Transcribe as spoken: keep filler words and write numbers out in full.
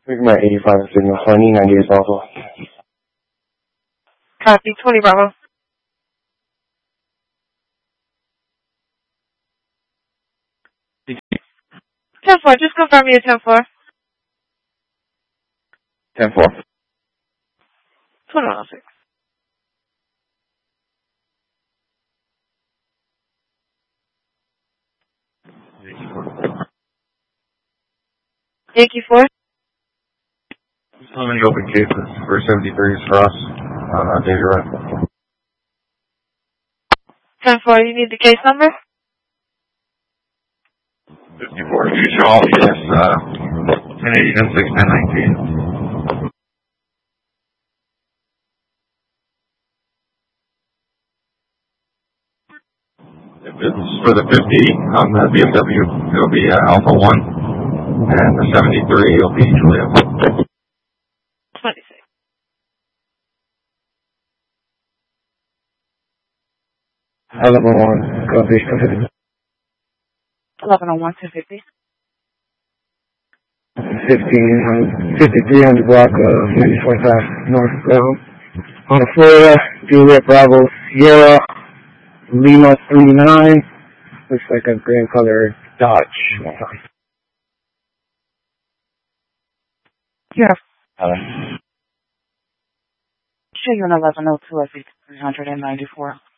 Sigma eighty-five signal, twenty, ninety-eight Bravo. Copy, twenty Bravo. ten four, just confirm me at ten four. ten four. twenty-one oh six. Yankee four. How many open cases for seventy-threes for us on uh, data run? ten four, you need the case number? fifty-four, future all, yes, uh, ten eighty, ten six, ten nineteen. If it's for the fifty on the B M W, it'll be uh, Alpha one, and the seventy-three will be Julia. twenty-six. eleven oh one, copy. eleven oh one, ten fifty. fifteen, fifty-three hundred block of ninety forty-five North Bravo. On Florida, Juliet Bravo, Sierra, Lima three nine. Looks like a green color Dodge. Yeah. Uh, Show you an eleven oh two at three hundred ninety-four.